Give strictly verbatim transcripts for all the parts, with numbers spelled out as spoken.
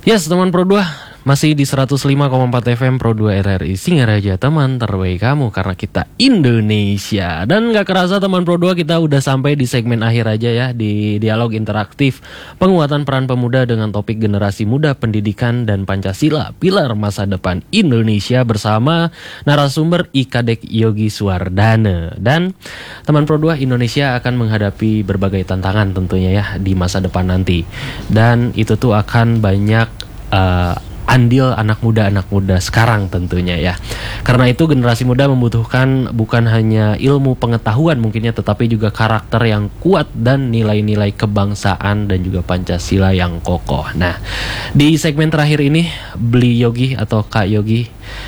Yes, teman Pro dua, masih di seratus lima koma empat F M Pro dua R R I Singaraja, teman terbaik kamu karena kita Indonesia. Dan gak kerasa teman Pro dua, kita udah sampai di segmen akhir aja ya, di dialog interaktif penguatan peran pemuda dengan topik generasi muda, pendidikan dan Pancasila, pilar masa depan Indonesia bersama narasumber I Kadek Yogi Suwardana. Dan teman Pro dua, Indonesia akan menghadapi berbagai tantangan tentunya ya di masa depan nanti. Dan itu tuh akan banyak Uh, andil anak muda-anak muda sekarang tentunya ya. Karena itu generasi muda membutuhkan bukan hanya ilmu pengetahuan mungkinnya, tetapi juga karakter yang kuat dan nilai-nilai kebangsaan dan juga Pancasila yang kokoh. Nah, di segmen terakhir ini Bli Yogi atau Kak Yogi,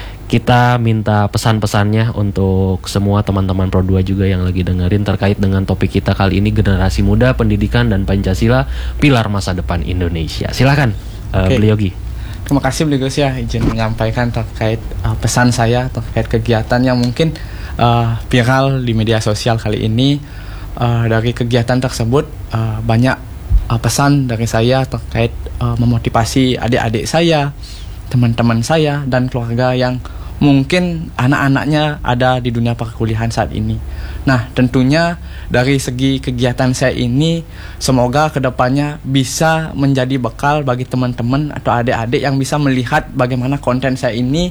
kita minta pesan-pesannya untuk semua teman-teman Pro dua juga yang lagi dengerin terkait dengan topik kita kali ini, generasi muda, pendidikan dan Pancasila, pilar masa depan Indonesia. Silakan. Uh, okay. Bli Yogi. Terima kasih Bli Gus ya, izin menyampaikan terkait uh, pesan saya terkait kegiatan yang mungkin uh, viral di media sosial kali ini. Uh, dari kegiatan tersebut uh, banyak uh, pesan dari saya terkait uh, memotivasi adik-adik saya, teman-teman saya dan keluarga yang mungkin anak-anaknya ada di dunia perkuliahan saat ini. Nah, tentunya dari segi kegiatan saya ini, semoga kedepannya bisa menjadi bekal bagi teman-teman atau adik-adik yang bisa melihat bagaimana konten saya ini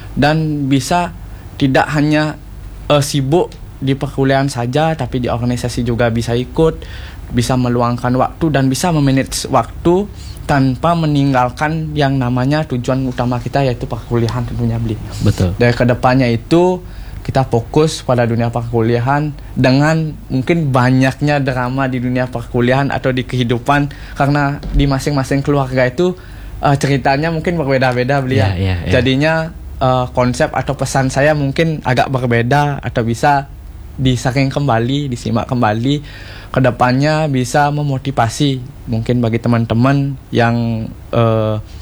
dan bisa tidak hanya uh, sibuk di perkuliahan saja, tapi di organisasi juga bisa ikut, bisa meluangkan waktu dan bisa memanage waktu tanpa meninggalkan yang namanya tujuan utama kita, yaitu perkuliahan tentunya Bli. Betul. Dari kedepannya itu kita fokus pada dunia perkuliahan dengan mungkin banyaknya drama di dunia perkuliahan atau di kehidupan, karena di masing-masing keluarga itu uh, ceritanya mungkin berbeda-beda Bli ya. Yeah, yeah, yeah. Jadinya uh, konsep atau pesan saya mungkin agak berbeda atau bisa disaring kembali, disimak kembali. Kedepannya bisa memotivasi mungkin bagi teman-teman yang uh,